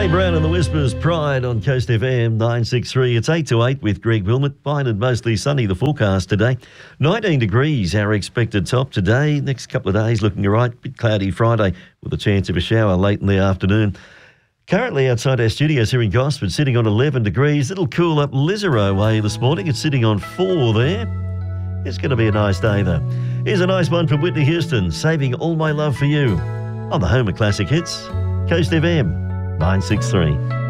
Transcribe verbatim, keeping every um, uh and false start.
Ray Brown and the Whispers, Pride on Coast F M nine six three. It's eight to eight with Greg Wilmot. Fine and mostly sunny, the forecast today. nineteen degrees, our expected top today. Next couple of days looking all right. Bit cloudy Friday with a chance of a shower late in the afternoon. Currently outside our studios here in Gosford, sitting on eleven degrees. It'll cool up Lisarow way this morning. It's sitting on four there. It's going to be a nice day though. Here's a nice one from Whitney Houston, Saving All My Love for You, on the home of classic hits, Coast F M nine six three.